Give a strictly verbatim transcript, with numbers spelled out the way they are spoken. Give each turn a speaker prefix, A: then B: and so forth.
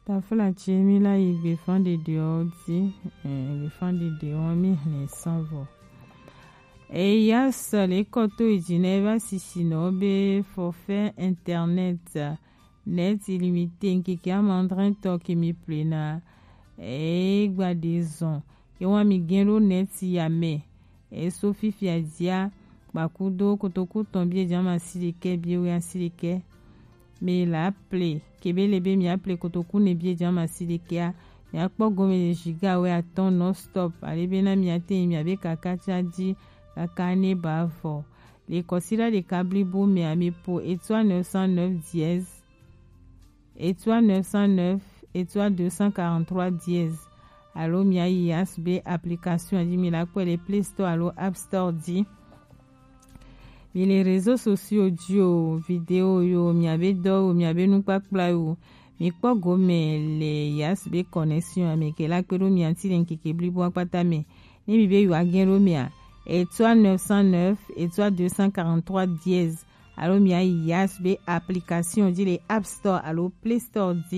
A: Tafula chemi la igbe fande de odi, igbe fande de omi ne sanvo. E ya sole koto ijineva sisi no be forfait internet net illimité nkiki amandrin to ki mi plena e gba dezon ke wa mi genro net yame e so fifi adia bakudo kotoku tombie jama silike bi we silike me la play kebele be mi appelé kotoku ne bi jama silike a ya kpo gome de giga we aton non stop alebe na mi ate mi abe kakacha di kakane bavo les considère les câbles beau mais à mes pour étoile neuf cent neuf dièse étoile neuf cent neuf étoile deux cent quarante-trois dièse allo mi a I S B application dit mi la quoi les Play Store allo App Store dit mi les réseaux sociaux audio vidéo yo mi abe do mi abe nou pa pla yo mi kwa go me les I S B connexion mais que la que mi anti len ki kebli bo pata me ni mi be yo agen mi a étoile neuf cent neuf, étoile deux cent quarante-trois dièse. Alors, il y a I S B application, dit les App Store, alors Play Store, dit